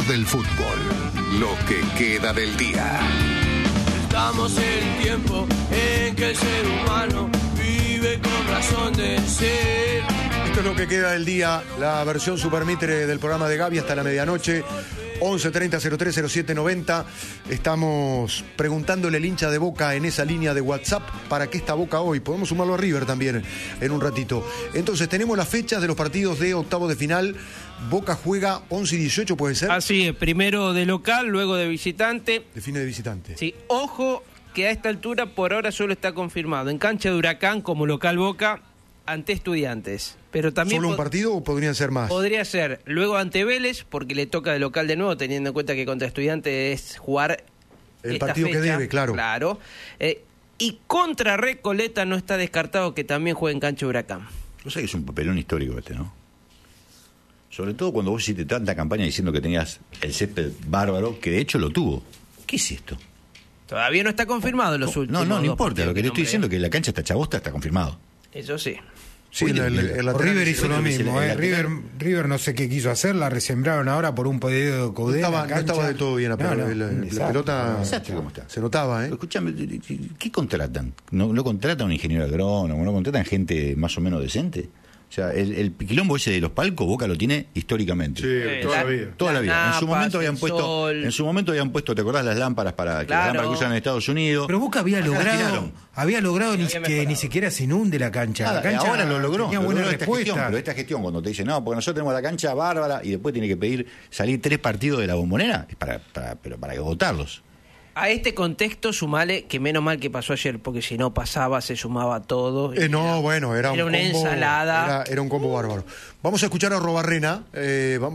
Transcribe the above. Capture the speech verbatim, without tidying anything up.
mejor del fútbol. Lo que queda del día. Estamos en el tiempo en que el ser humano vive con razón de ser. Esto es lo que queda del día, la versión supermitre del programa de Gaby hasta la medianoche. once treinta cero tres cero siete noventa. Estamos preguntándole al hincha de Boca en esa línea de WhatsApp para qué está Boca hoy. Podemos sumarlo a River también en un ratito. Entonces tenemos las fechas de los partidos de octavos de final. Boca juega once y dieciocho, ¿puede ser? Así es, primero de local, luego de visitante. Define de visitante. Sí, ojo que a esta altura por ahora solo está confirmado en cancha de Huracán como local Boca ante Estudiantes. Pero también ¿Solo un partido o podrían ser más? Podría ser luego ante Vélez, porque le toca de local de nuevo, teniendo en cuenta que contra Estudiantes es jugar el esta partido fecha, que debe, claro. Claro. Eh, y contra Recoleta no está descartado que también juegue en cancha de Huracán. O sea que es un papelón histórico este, ¿no? Sobre todo cuando vos hiciste tanta campaña diciendo que tenías el césped bárbaro, que de hecho lo tuvo. ¿Qué es esto? Todavía no está confirmado en los últimos. No, no, no dos importa. Lo que te estoy nombré. diciendo es que la cancha está chabosta, está confirmado. Eso sí. Sí, el, el, el lateral- River hizo lo el- mismo, el- ¿eh? el- River, River no sé qué quiso hacer, la resembraron ahora por un pedido de no Coudet. estaba, la no cancha. estaba de todo bien, pero No, no, la, la- un la desastre. pelota Desastre cómo está. se notaba, ¿eh? Pero escúchame, ¿qué contratan? ¿No, no contratan un ingeniero agrónomo? ¿No contratan gente más o menos decente? O sea, el, el quilombo ese de los palcos, Boca lo tiene históricamente. Sí, toda la vida. Toda la vida. En su Napas, momento habían el puesto, sol. en su momento habían puesto, ¿te acordás las lámparas para que Claro. las lámparas que usan en Estados Unidos? Pero Boca había Acá las logrado, tiraron. había logrado ni, había que mejorado. ni siquiera se inunde la cancha. Nada, la cancha ahora lo logró, tenía lo buena logró esta gestión, respuesta. pero esta gestión cuando te dicen, no, porque nosotros tenemos la cancha bárbara y después tiene que pedir salir tres partidos de la Bombonera, es para, para, pero para agotarlos. A este contexto sumale que menos mal que pasó ayer, porque si no pasaba se sumaba todo. Eh, no, bueno, era, Era un una combo, ensalada. Era, era un combo bárbaro. Vamos a escuchar a Robarrena. Eh, vamos